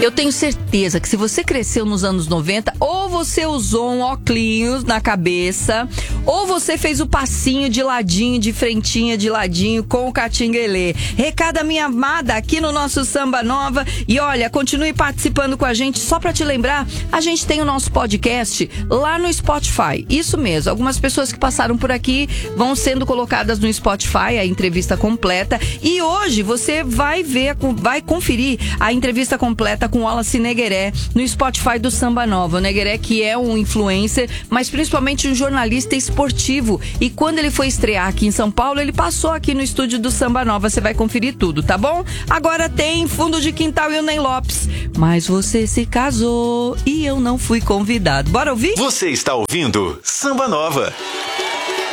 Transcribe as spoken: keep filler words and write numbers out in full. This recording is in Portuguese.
Eu tenho certeza que se você cresceu nos anos noventa, ou você usou um óculos na cabeça, ou você fez o passinho de ladinho, de frentinha, de ladinho com o Catinguelê. Recada minha amada aqui no nosso Samba Nova. E olha, continue participando com a gente. Só pra te lembrar, a gente tem o nosso podcast lá no Spotify. Isso mesmo, algumas pessoas que passaram por aqui vão sendo colocadas no Spotify, a entrevista completa. E hoje você vai ver, vai conferir a entrevista completa com o Wallace Negueré no Spotify do Samba Nova. O Negueré, que é um influencer, mas principalmente um jornalista esportivo. E quando ele foi estrear aqui em São Paulo, ele passou aqui no estúdio do Samba Nova. Você vai conferir tudo, tá bom? Agora tem Fundo de Quintal e o Ney Lopes. Mas você se casou e eu não fui convidado. Bora ouvir? Você está ouvindo Samba Nova.